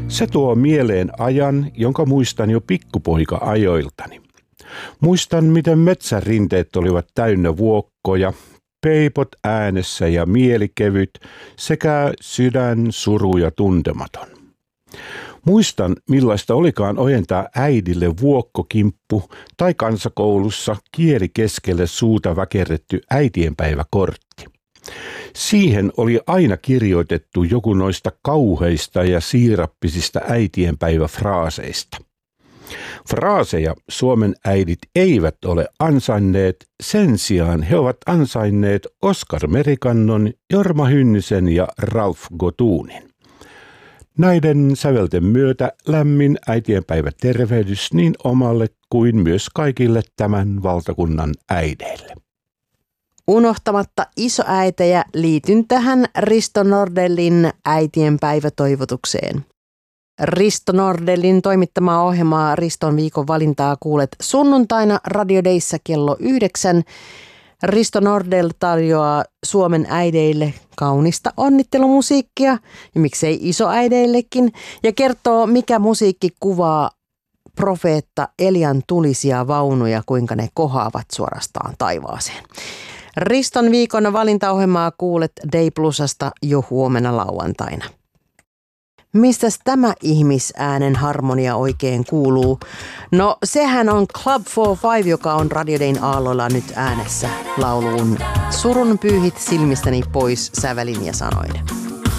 Se tuo mieleen ajan, jonka muistan jo pikkupoika-ajoiltani. Muistan, miten metsärinteet olivat täynnä vuokkoja, peipot äänessä ja mielikevyt sekä sydän suru ja tuntematon. Muistan, millaista olikaan ojentaa äidille vuokkokimppu tai kansakoulussa kieli keskelle suuta väkerretty äitienpäiväkortti. Siihen oli aina kirjoitettu joku noista kauheista ja siirappisista äitienpäiväfraaseista. Fraaseja Suomen äidit eivät ole ansainneet, sen sijaan he ovat ansainneet Oskar Merikannon, Jorma Hynnisen ja Ralph Gotunin. Näiden sävelten myötä lämmin äitienpäivätervehdys niin omalle kuin myös kaikille tämän valtakunnan äideille. Unohtamatta isoäitejä liityn tähän Risto Nordellin äitienpäivätoivotukseen. Risto Nordellin toimittamaa ohjelmaa Riston viikon valintaa kuulet sunnuntaina Radio Dayssä kello 9. Risto Nordell tarjoaa Suomen äideille kaunista onnittelumusiikkia ja miksei isoäideillekin ja kertoo mikä musiikki kuvaa profeetta Elian tulisia vaunuja, kuinka ne kohoavat suorastaan taivaaseen. Riston viikon valintaohjelmaa kuulet Day Plusasta jo huomenna lauantaina. Mistäs tämä ihmisäänen harmonia oikein kuuluu? No sehän on Club 45, joka on Radio Dayn aalloilla nyt äänessä lauluun Surun pyyhit silmistäni pois sävelin ja sanoiden.